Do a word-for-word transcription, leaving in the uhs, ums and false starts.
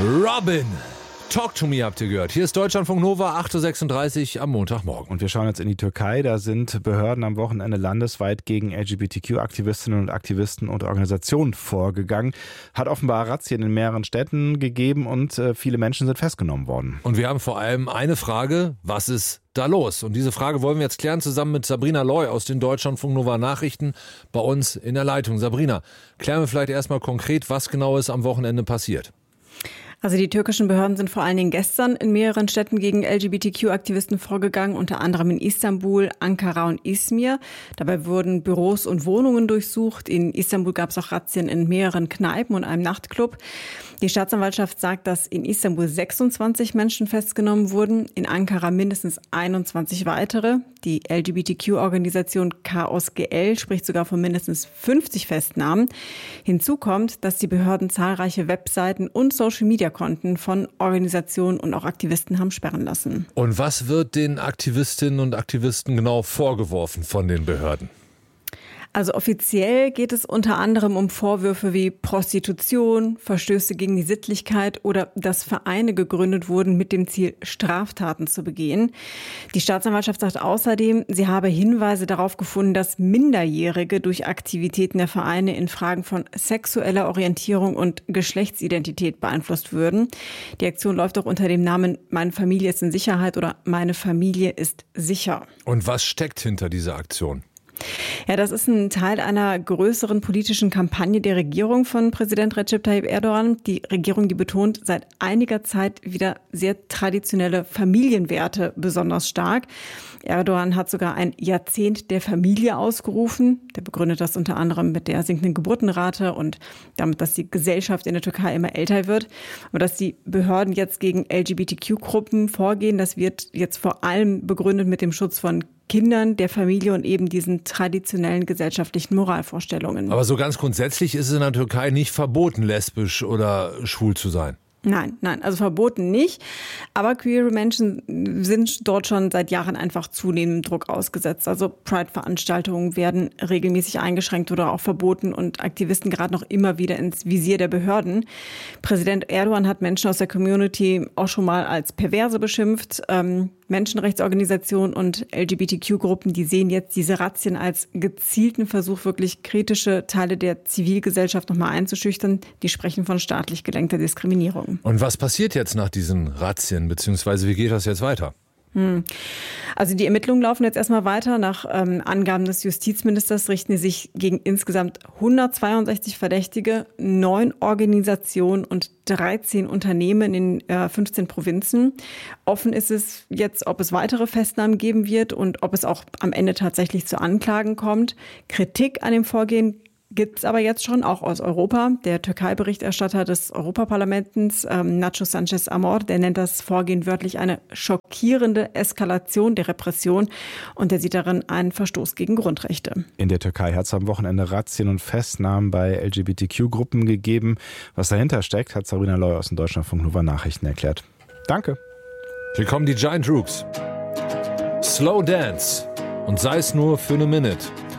Robin, Talk to Me habt ihr gehört. Hier ist Deutschlandfunk Nova, acht Uhr sechsunddreißig am Montagmorgen. Und wir schauen jetzt in die Türkei. Da sind Behörden am Wochenende landesweit gegen L G B T Q-Aktivistinnen und Aktivisten und Organisationen vorgegangen. Hat offenbar Razzien in mehreren Städten gegeben und äh, viele Menschen sind festgenommen worden. Und wir haben vor allem eine Frage, was ist da los? Und diese Frage wollen wir jetzt klären, zusammen mit Sabrina Loy aus den Deutschlandfunk Nova Nachrichten bei uns in der Leitung. Sabrina, klären wir vielleicht erstmal konkret, was genau ist am Wochenende passiert. Also die türkischen Behörden sind vor allen Dingen gestern in mehreren Städten gegen L G B T Q-Aktivisten vorgegangen, unter anderem in Istanbul, Ankara und Izmir. Dabei wurden Büros und Wohnungen durchsucht. In Istanbul gab es auch Razzien in mehreren Kneipen und einem Nachtclub. Die Staatsanwaltschaft sagt, dass in Istanbul sechsundzwanzig Menschen festgenommen wurden, in Ankara mindestens einundzwanzig weitere. Die L G B T Q-Organisation Chaos G L spricht sogar von mindestens fünfzig Festnahmen. Hinzu kommt, dass die Behörden zahlreiche Webseiten und Social-Media-Konten von Organisationen und auch Aktivisten haben sperren lassen. Und was wird den Aktivistinnen und Aktivisten genau vorgeworfen von den Behörden? Also offiziell geht es unter anderem um Vorwürfe wie Prostitution, Verstöße gegen die Sittlichkeit oder dass Vereine gegründet wurden mit dem Ziel, Straftaten zu begehen. Die Staatsanwaltschaft sagt außerdem, sie habe Hinweise darauf gefunden, dass Minderjährige durch Aktivitäten der Vereine in Fragen von sexueller Orientierung und Geschlechtsidentität beeinflusst würden. Die Aktion läuft auch unter dem Namen Meine Familie ist in Sicherheit oder Meine Familie ist sicher. Und was steckt hinter dieser Aktion? Ja, das ist ein Teil einer größeren politischen Kampagne der Regierung von Präsident Recep Tayyip Erdogan. Die Regierung, die betont seit einiger Zeit wieder sehr traditionelle Familienwerte besonders stark. Erdogan hat sogar ein Jahrzehnt der Familie ausgerufen. Der begründet das unter anderem mit der sinkenden Geburtenrate und damit, dass die Gesellschaft in der Türkei immer älter wird. Aber dass die Behörden jetzt gegen L G B T Q-Gruppen vorgehen, das wird jetzt vor allem begründet mit dem Schutz von Kindern, der Familie und eben diesen traditionellen gesellschaftlichen Moralvorstellungen. Aber so ganz grundsätzlich ist es in der Türkei nicht verboten, lesbisch oder schwul zu sein. Nein, nein, also verboten nicht. Aber queere Menschen sind dort schon seit Jahren einfach zunehmendem Druck ausgesetzt. Also Pride-Veranstaltungen werden regelmäßig eingeschränkt oder auch verboten und Aktivisten geraten noch immer wieder ins Visier der Behörden. Präsident Erdogan hat Menschen aus der Community auch schon mal als Perverse beschimpft. Ähm, Menschenrechtsorganisationen und L G B T Q-Gruppen, die sehen jetzt diese Razzien als gezielten Versuch, wirklich kritische Teile der Zivilgesellschaft nochmal einzuschüchtern. Die sprechen von staatlich gelenkter Diskriminierung. Und was passiert jetzt nach diesen Razzien, beziehungsweise wie geht das jetzt weiter? Hm. Also die Ermittlungen laufen jetzt erstmal weiter. Nach ähm, Angaben des Justizministers richten sie sich gegen insgesamt hundertzweiundsechzig Verdächtige, neun Organisationen und dreizehn Unternehmen in äh, fünfzehn Provinzen. Offen ist es jetzt, ob es weitere Festnahmen geben wird und ob es auch am Ende tatsächlich zu Anklagen kommt. Kritik an dem Vorgehen gibt es aber jetzt schon, auch aus Europa. Der Türkei-Berichterstatter des Europaparlaments, ähm, Nacho Sanchez Amor, der nennt das Vorgehen wörtlich eine schockierende Eskalation der Repression und der sieht darin einen Verstoß gegen Grundrechte. In der Türkei hat es am Wochenende Razzien und Festnahmen bei L G B T Q-Gruppen gegeben. Was dahinter steckt, hat Sabrina Loy aus den Deutschlandfunk Nova Nachrichten erklärt. Danke. Hier kommen die Giant Rooks. Slow Dance und sei es nur für eine Minute.